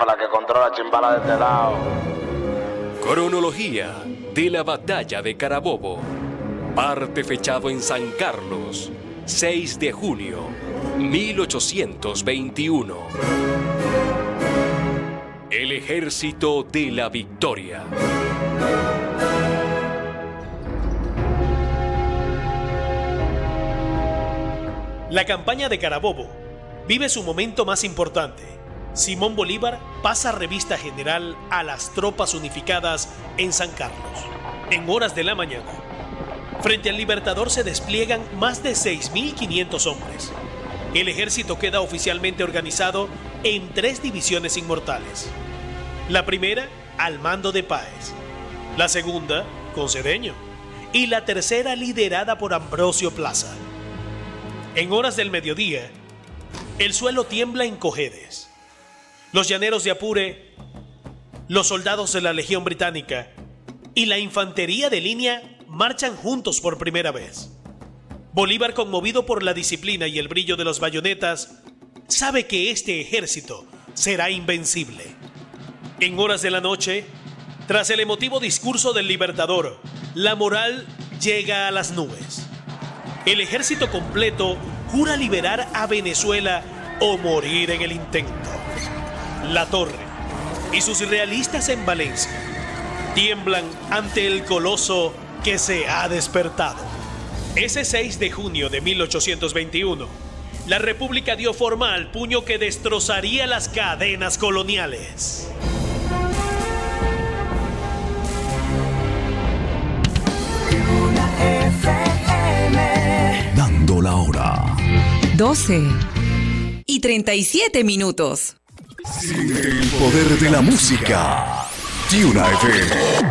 jefa, la que controla chimbala de este lado. Cronología de la batalla de Carabobo. Parte fechado en San Carlos, 6 de junio, 1821. El Ejército de la Victoria. La campaña de Carabobo vive su momento más importante. Simón Bolívar pasa revista general a las tropas unificadas en San Carlos. En horas de la mañana, frente al Libertador se despliegan más de 6.500 hombres. El ejército queda oficialmente organizado en 3 divisiones inmortales. La primera, al mando de Páez. La segunda, con Cedeño. Y la tercera, liderada por Ambrosio Plaza. En horas del mediodía, el suelo tiembla en Cojedes. Los llaneros de Apure, los soldados de la Legión Británica y la infantería de línea marchan juntos por primera vez. Bolívar, conmovido por la disciplina y el brillo de las bayonetas, sabe que este ejército será invencible. En horas de la noche, tras el emotivo discurso del Libertador, la moral llega a las nubes. El ejército completo jura liberar a Venezuela o morir en el intento. La Torre y sus realistas en Valencia tiemblan ante el coloso que se ha despertado. Ese 6 de junio de 1821, la República dio forma al puño que destrozaría las cadenas coloniales. Dando la hora. 12:37. Siente el poder de la música. Tuna FM.